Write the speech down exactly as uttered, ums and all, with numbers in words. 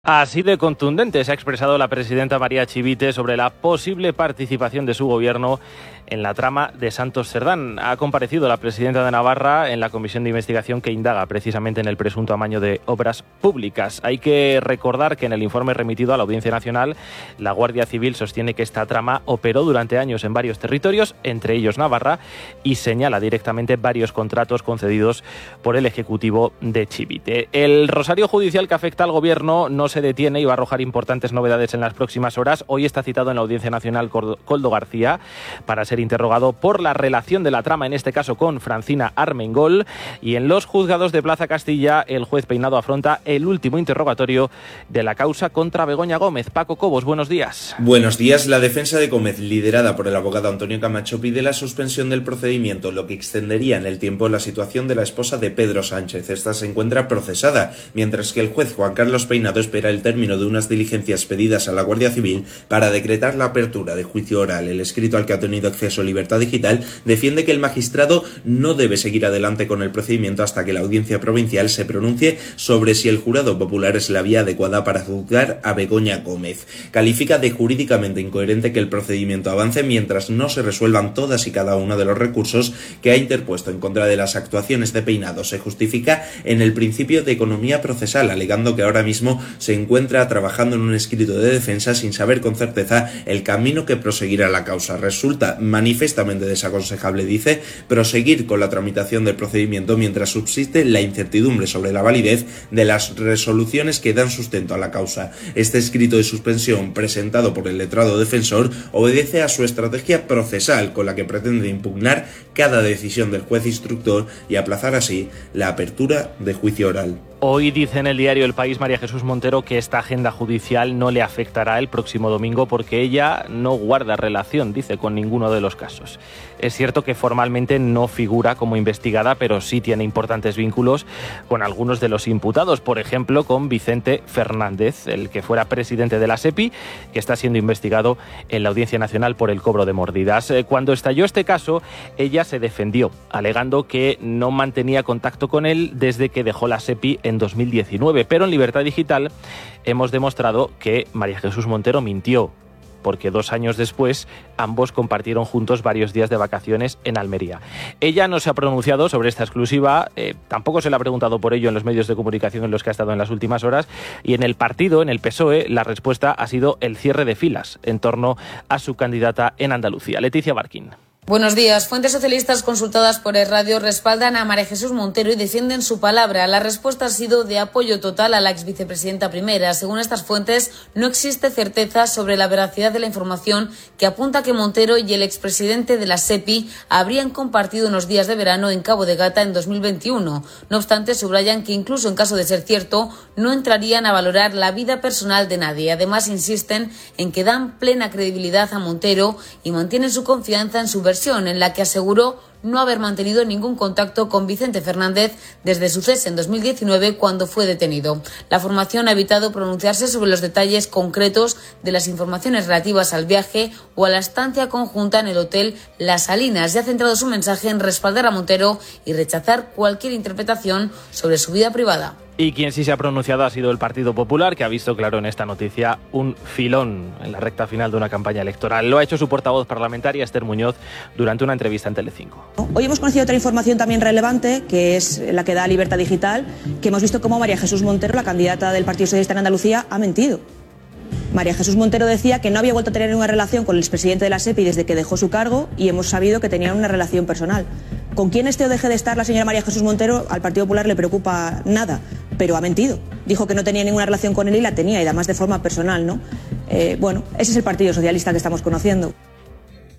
Así de contundente se ha expresado la presidenta María Chivite sobre la posible participación de su gobierno en la trama de Santos Cerdán. Ha comparecido la presidenta de Navarra en la comisión de investigación que indaga precisamente en el presunto amaño de obras públicas. Hay que recordar que en el informe remitido a la Audiencia Nacional, la Guardia Civil sostiene que esta trama operó durante años en varios territorios, entre ellos Navarra, y señala directamente varios contratos concedidos por el Ejecutivo de Chivite. El rosario judicial que afecta al gobierno no se detiene y va a arrojar importantes novedades en las próximas horas. Hoy está citado en la Audiencia Nacional Koldo García para ser interrogado por la relación de la trama, en este caso con Francina Armengol, y en los juzgados de Plaza Castilla el juez Peinado afronta el último interrogatorio de la causa contra Begoña Gómez. Paco Cobos, buenos días. Buenos días. La defensa de Gómez, liderada por el abogado Antonio Camacho, pide la suspensión del procedimiento, lo que extendería en el tiempo la situación de la esposa de Pedro Sánchez. Esta se encuentra procesada, mientras que el juez Juan Carlos Peinado espera el término de unas diligencias pedidas a la Guardia Civil para decretar la apertura de juicio oral. El escrito al que ha tenido acceso Libertad Digital defiende que el magistrado no debe seguir adelante con el procedimiento hasta que la Audiencia Provincial se pronuncie sobre si el jurado popular es la vía adecuada para juzgar a Begoña Gómez. Califica de jurídicamente incoherente que el procedimiento avance mientras no se resuelvan todas y cada uno de los recursos que ha interpuesto en contra de las actuaciones de Peinado. Se justifica en el principio de economía procesal, alegando que ahora mismo se encuentra trabajando en un escrito de defensa sin saber con certeza el camino que proseguirá la causa. Resulta manifiestamente desaconsejable, dice, proseguir con la tramitación del procedimiento mientras subsiste la incertidumbre sobre la validez de las resoluciones que dan sustento a la causa. Este escrito de suspensión presentado por el letrado defensor obedece a su estrategia procesal con la que pretende impugnar cada decisión del juez instructor y aplazar así la apertura de juicio oral. Hoy dice en el diario El País María Jesús Montero que esta agenda judicial no le afectará el próximo domingo porque ella no guarda relación, dice, con ninguno de los casos. Es cierto que formalmente no figura como investigada, pero sí tiene importantes vínculos con algunos de los imputados, por ejemplo con Vicente Fernández, el que fuera presidente de la SEPI, que está siendo investigado en la Audiencia Nacional por el cobro de mordidas. Cuando estalló este caso, ella se defendió, alegando que no mantenía contacto con él desde que dejó la SEPI en dos mil diecinueve, pero en Libertad Digital hemos demostrado que María Jesús Montero mintió, porque dos años después ambos compartieron juntos varios días de vacaciones en Almería. Ella no se ha pronunciado sobre esta exclusiva, eh, tampoco se le ha preguntado por ello en los medios de comunicación en los que ha estado en las últimas horas, y en el partido, en el P S O E, la respuesta ha sido el cierre de filas en torno a su candidata en Andalucía. Leticia Barquín. Buenos días. Fuentes socialistas consultadas por el radio respaldan a María Jesús Montero y defienden su palabra. La respuesta ha sido de apoyo total a la exvicepresidenta primera. Según estas fuentes, no existe certeza sobre la veracidad de la información que apunta que Montero y el expresidente de la SEPI habrían compartido unos días de verano en Cabo de Gata en dos mil veintiuno. No obstante, subrayan que incluso en caso de ser cierto, no entrarían a valorar la vida personal de nadie. Además, insisten en que dan plena credibilidad a Montero y mantienen su confianza en su versión, en la que aseguró no haber mantenido ningún contacto con Vicente Fernández desde su cese en dos mil diecinueve, cuando fue detenido. La formación ha evitado pronunciarse sobre los detalles concretos de las informaciones relativas al viaje o a la estancia conjunta en el hotel Las Salinas, y ha centrado su mensaje en respaldar a Montero y rechazar cualquier interpretación sobre su vida privada. Y quien sí se ha pronunciado ha sido el Partido Popular, que ha visto claro en esta noticia un filón en la recta final de una campaña electoral. Lo ha hecho su portavoz parlamentaria, Esther Muñoz, durante una entrevista en Telecinco. Hoy hemos conocido otra información también relevante, que es la que da Libertad Digital, que hemos visto cómo María Jesús Montero, la candidata del Partido Socialista en Andalucía, ha mentido. María Jesús Montero decía que no había vuelto a tener una relación con el expresidente de la SEPI desde que dejó su cargo, y hemos sabido que tenían una relación personal. Con quién esté o deje de estar la señora María Jesús Montero, al Partido Popular le preocupa nada, pero ha mentido. Dijo que no tenía ninguna relación con él y la tenía, y además de forma personal, ¿no? Eh, bueno, ese es el Partido Socialista que estamos conociendo.